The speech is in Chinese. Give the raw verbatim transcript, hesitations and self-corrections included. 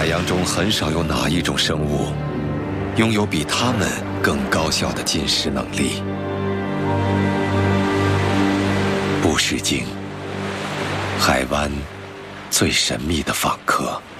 洋中很少有哪一种生物拥有比它们更高效的进食能力。布氏鲸，海湾最神秘的访客。